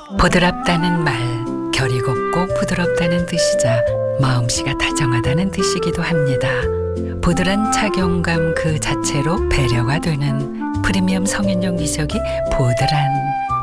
보드랍다는 말, 결이 곱고 부드럽다는 뜻이자 마음씨가 다정하다는 뜻이기도 합니다. 보드란 착용감 그 자체로 배려가 되는 프리미엄 성인용 미적이 보드란